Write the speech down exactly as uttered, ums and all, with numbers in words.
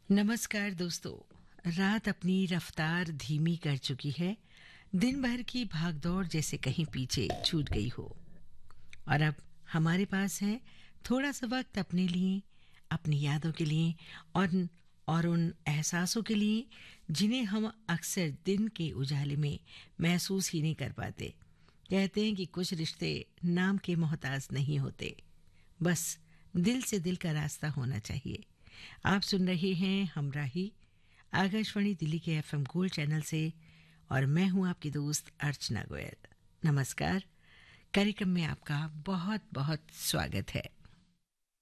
नमस्कार दोस्तों। रात अपनी रफ्तार धीमी कर चुकी है। दिन भर की भागदौड़ जैसे कहीं पीछे छूट गई हो और अब हमारे पास है थोड़ा सा वक्त अपने लिए, अपनी यादों के लिए और और उन एहसासों के लिए जिन्हें हम अक्सर दिन के उजाले में महसूस ही नहीं कर पाते। कहते हैं कि कुछ रिश्ते नाम के मोहताज नहीं होते, बस दिल से दिल का रास्ता होना चाहिए। आप सुन रहे हैं हमराही आकाशवाणी दिल्ली के एफएम गोल्ड चैनल से और मैं हूं आपकी दोस्त अर्चना गोयल। नमस्कार। कार्यक्रम में आपका बहुत बहुत स्वागत है।